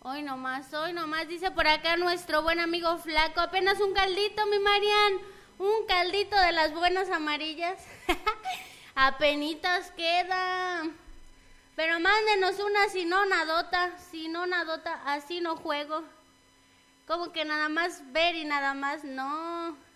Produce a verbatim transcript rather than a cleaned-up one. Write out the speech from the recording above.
Hoy nomás, hoy nomás, dice por acá nuestro buen amigo Flaco. Apenas un caldito, mi Marian. Un caldito de las buenas amarillas. Apenitas queda. Pero mándenos una, si no nadota. Si no nadota, así no juego. Como que nada más ver y nada más no.